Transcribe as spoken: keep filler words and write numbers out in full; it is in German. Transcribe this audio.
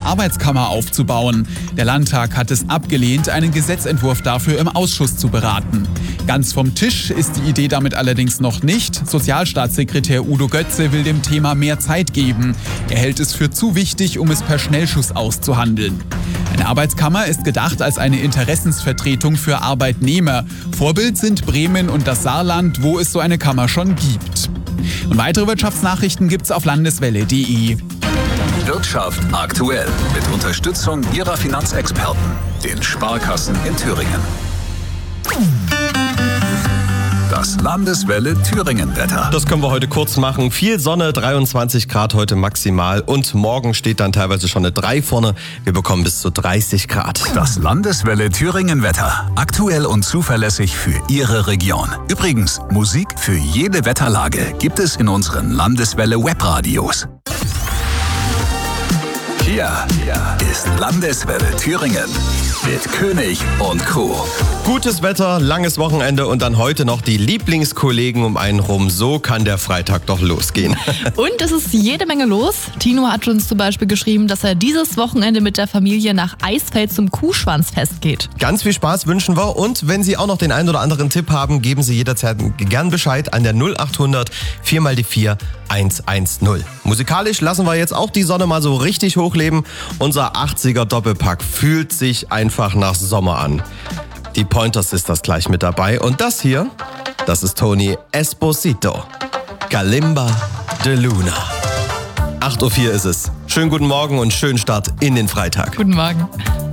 Arbeitskammer aufzubauen. Der Landtag hat es abgelehnt, einen Gesetzentwurf dafür im Ausschuss zu beraten. Ganz vom Tisch ist die Idee damit allerdings noch nicht. Sozialstaatssekretär Udo Götze will dem Thema mehr Zeit geben. Er hält es für zu wichtig, um es per Schnellschuss auszuhandeln. Eine Arbeitskammer ist gedacht als eine Interessensvertretung für Arbeitnehmer. Vorbild sind Bremen und das Saarland, wo es so eine Kammer schon gibt. Und weitere Wirtschaftsnachrichten gibt's auf landeswelle punkt de. Wirtschaft aktuell mit Unterstützung Ihrer Finanzexperten, den Sparkassen in Thüringen. Das Landeswelle Thüringen-Wetter. Das können wir heute kurz machen. Viel Sonne, dreiundzwanzig Grad heute maximal und morgen steht dann teilweise schon eine drei vorne. Wir bekommen bis zu dreißig Grad. Das Landeswelle Thüringen-Wetter. Aktuell und zuverlässig für Ihre Region. Übrigens, Musik für jede Wetterlage gibt es in unseren Landeswelle Webradios. Hier ist Landeswelle Thüringen mit König und Co. Gutes Wetter, langes Wochenende und dann heute noch die Lieblingskollegen um einen rum. So kann der Freitag doch losgehen. Und es ist jede Menge los. Tino hat uns zum Beispiel geschrieben, dass er dieses Wochenende mit der Familie nach Eisfeld zum Kuhschwanzfest geht. Ganz viel Spaß wünschen wir und wenn Sie auch noch den einen oder anderen Tipp haben, geben Sie jederzeit gern Bescheid an der null achthundert vier mal die vier eins eins null. Musikalisch lassen wir jetzt auch die Sonne mal so richtig hochleben. Unser achtziger Doppelpack fühlt sich einfach nach Sommer an. Die Pointer Sisters gleich mit dabei und das hier, das ist Tony Esposito. Kalimba de Luna. acht Uhr vier ist es. Schönen guten Morgen und schönen Start in den Freitag. Guten Morgen.